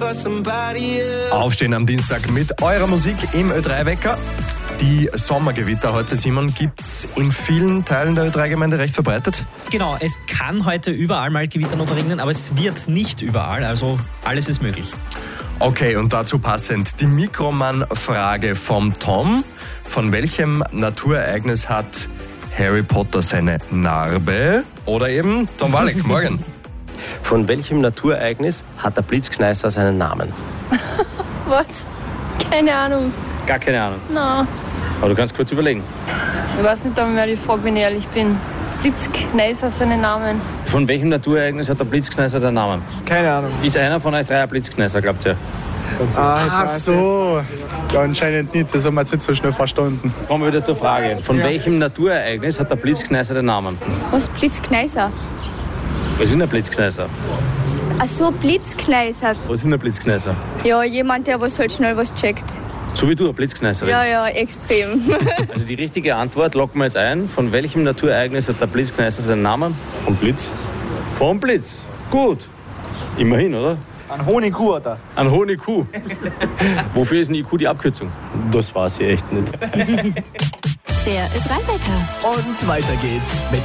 Aufstehen am Dienstag mit eurer Musik im Ö3-Wecker. Die Sommergewitter heute, Simon, gibt's in vielen Teilen der Ö3-Gemeinde recht verbreitet? Genau, es kann heute überall mal gewittern oder regnen, aber es wird nicht überall, also alles ist möglich. Okay, und dazu passend die Mikroman-Frage vom Tom. Von welchem Naturereignis hat Harry Potter seine Narbe? Oder eben Tom Walek, morgen. Von welchem Naturereignis hat der Blitzkneißer seinen Namen? Was? Keine Ahnung. Gar keine Ahnung. Nein. Aber du kannst kurz überlegen. Ich weiß nicht einmal die Frage, wenn ich ehrlich bin. Blitzkneißer seinen Namen. Von welchem Naturereignis hat der Blitzkneißer den Namen? Keine Ahnung. Ist einer von euch drei ein Blitzkneißer, glaubt ihr? Ach so. Ja, anscheinend nicht. Das haben wir jetzt nicht so schnell verstanden. Kommen wir wieder zur Frage. Von welchem Naturereignis hat der Blitzkneißer den Namen? Was? Blitzkneißer? Was ist ein Blitzkneißer? Ach so, Blitzkneißer. Was ist ein Blitzkneißer? Ja, jemand, der was halt schnell was checkt. So wie du, ein Blitzkneißerin. Ja, extrem. Also die richtige Antwort locken wir jetzt ein. Von welchem Naturereignis hat der Blitzkneißer seinen Namen? Vom Blitz. Vom Blitz. Gut. Immerhin, oder? Ein Honigkuh, oder? Ein Honigkuh. Wofür ist ein IQ die Abkürzung? Das weiß ich echt nicht. Der Ö3-Wecker. Und weiter geht's mit